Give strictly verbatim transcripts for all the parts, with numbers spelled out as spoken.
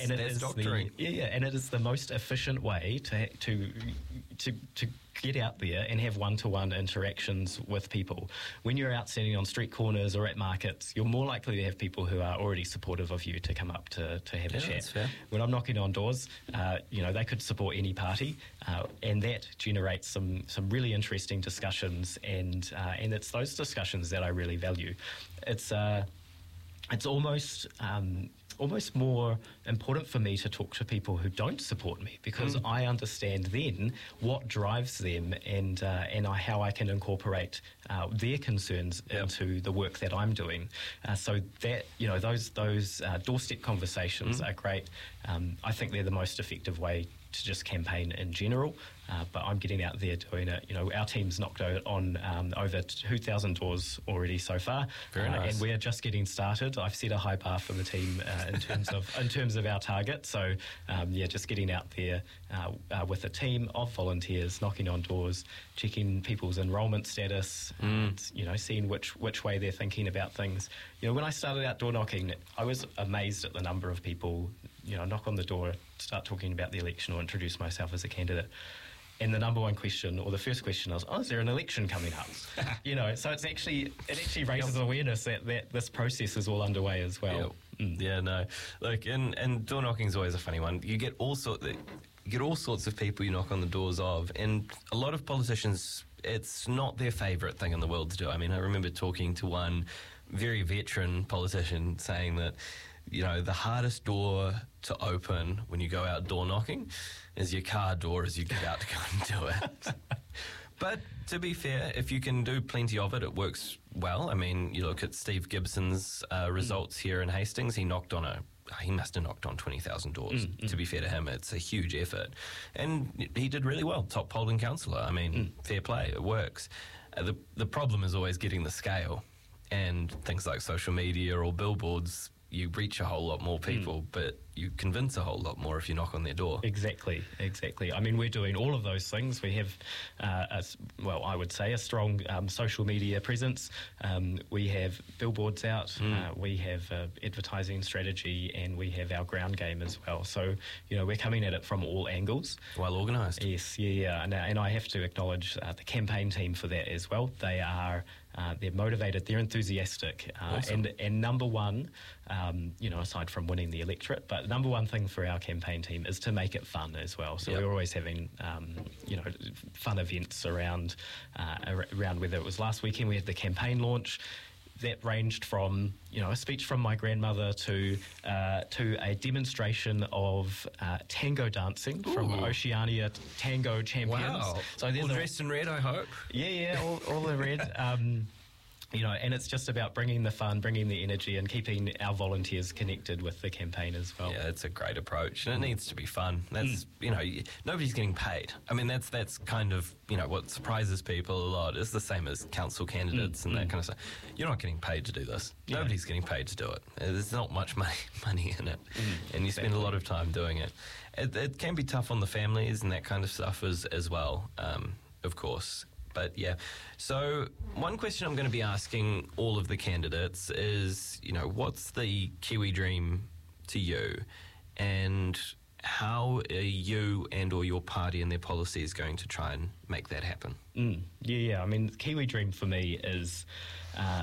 and it that's is doctoring. The, yeah, yeah, and it is the most efficient way to to to to get out there and have one-to-one interactions with people. When you're out standing on street corners or at markets, you're more likely to have people who are already supportive of you to come up to, to have Yeah, a chat. that's fair. When I'm knocking on doors, uh, you know, they could support any party, uh, and that generates some some really interesting discussions, and uh, and it's those discussions that I really value. It's uh, it's almost um, almost more important for me to talk to people who don't support me, because mm. I understand then what drives them, and uh, and I, how I can incorporate uh, their concerns yep. into the work that I'm doing. Uh, so that, you know, those those uh, doorstep conversations mm. are great. Um, I think they're the most effective way to just campaign in general, uh, but I'm getting out there doing it. You know, our team's knocked out on um, over two thousand doors already so far. Very uh, nice. And we're just getting started. I've set a high bar for the team uh, in terms of in terms of our target. So um, yeah, just getting out there uh, uh, with a team of volunteers, knocking on doors, checking people's enrolment status, mm. and you know, seeing which which way they're thinking about things. You know, when I started out door knocking, I was amazed at the number of people, you know, knock on the door, start talking about the election or introduce myself as a candidate. And the number one question, or the first question, was, "Oh, is there an election coming up?" You know, so it's actually it actually raises yep. awareness that, that this process is all underway as well. Yep. Mm. Yeah, no, like and and door knocking is always a funny one. You get all sort you get all sorts of people you knock on the doors of, and a lot of politicians, it's not their favourite thing in the world to do. I mean, I remember talking to one very veteran politician saying that, you know, the hardest door to open when you go out door knocking is your car door as you get out to go and do it. But to be fair, if you can do plenty of it, it works well. I mean, you look at Steve Gibson's uh, results mm. here in Hastings. He knocked on a, he must have knocked on twenty thousand doors. Mm, mm. To be fair to him, it's a huge effort. And he did really well, top polling councillor. I mean, mm. fair play, it works. Uh, the, the problem is always getting the scale. And things like social media or billboards, you reach a whole lot more people, mm. but you convince a whole lot more if you knock on their door. Exactly, exactly. I mean, we're doing all of those things. We have, uh, a, well, I would say a strong um, social media presence. Um, we have billboards out. Mm. Uh, we have uh, advertising strategy, and we have our ground game as well. So, you know, we're coming at it from all angles. Well organised. Yes, yeah, yeah. And, uh, and I have to acknowledge uh, the campaign team for that as well. They are, uh, they're motivated, they're enthusiastic, uh, awesome. and and number one, um, you know, aside from winning the electorate, but number one thing for our campaign team is to make it fun as well. So yep. we're always having, um, you know, fun events around, uh, around whether it was last weekend we had the campaign launch. That ranged from, you know, a speech from my grandmother to uh, to a demonstration of uh, tango dancing Ooh. From Oceania Tango Champions. Wow. So all dressed in red, I hope. Yeah, yeah, all, all in red. Um, You know, and it's just about bringing the fun, bringing the energy, and keeping our volunteers connected with the campaign as well. Yeah, it's a great approach, and it needs to be fun. That's mm. you know, nobody's getting paid. I mean, that's that's kind of, you know, what surprises people a lot. It's the same as council candidates mm. and that mm. kind of stuff. You're not getting paid to do this. Yeah. Nobody's getting paid to do it. There's not much money money in it, mm. and you spend exactly. a lot of time doing it. it. It can be tough on the families and that kind of stuff as as well, um, of course. But yeah, so one question I'm going to be asking all of the candidates is, you know, what's the Kiwi dream to you, and how are you and or your party and their policies going to try and make that happen? Mm, yeah, yeah. I mean, the Kiwi dream for me is uh,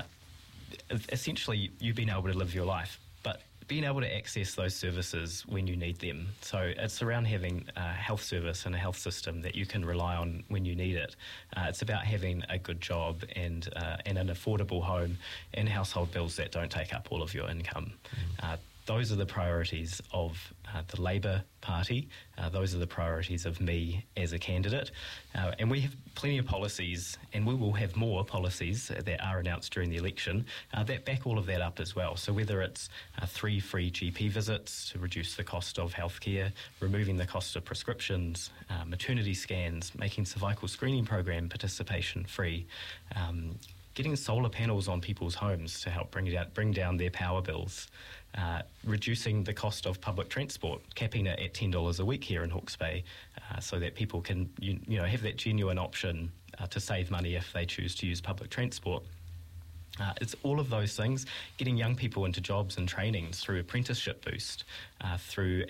essentially you being able to live your life, but being able to access those services when you need them. So it's around having a health service and a health system that you can rely on when you need it. Uh, it's about having a good job and uh, and an affordable home and household bills that don't take up all of your income. Mm. Uh, those are the priorities of uh, the Labour Party. Uh, those are the priorities of me as a candidate. Uh, and we have plenty of policies, and we will have more policies that are announced during the election uh, that back all of that up as well. So whether it's uh, three free G P visits to reduce the cost of healthcare, removing the cost of prescriptions, uh, maternity scans, making cervical screening program participation free, um, getting solar panels on people's homes to help bring down, bring down their power bills, uh, reducing the cost of public transport, capping it at ten dollars a week here in Hawke's Bay, uh, so that people can you, you know have that genuine option uh, to save money if they choose to use public transport. Uh, it's all of those things, getting young people into jobs and trainings through Apprenticeship Boost, uh, through